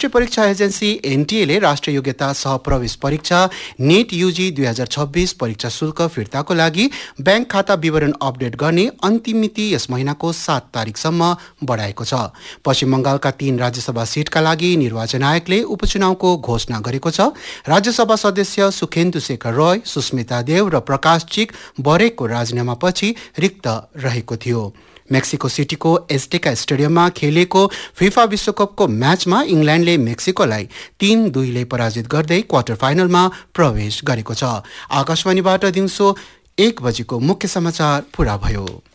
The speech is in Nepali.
राष्ट्रिय परीक्षा एजेन्सी एनटीएले राष्ट्रिय योग्यता सहप्रवेश परीक्षा नेट युजी 2026 परीक्षा शुल्क फिर्ताको लागि ब्याङ्क खाता विवरण अपडेट गर्ने अन्तिम मिति यस महिनाको 7 तारिकसम्म बढाएको छ। पश्चिम बंगालका 3 राज्यसभा सिटका लागि निर्वाचन आयोगले उपचुनावको घोषणा गरेको छ। राज्यसभा सदस्य सुखेन्दु शेखर रोय, सुस्मिता देव र प्रकाश चिक बरेकको राजीनामापछि रिक्त रहेको थियो। मेक्सिको सिटीको एस्टेका स्टेडियममा खेलिएको फिफा विश्वकपको म्याचमा इङ्ल्यान्डले मेक्सिकोलाई 3-2 ले पराजित गर्दै क्वार्टर फाइनलमा प्रवेश गरेको छ। आकाशवाणीबाट दिउँसो 1 बजेको मुख्य समाचार पूरा भयो।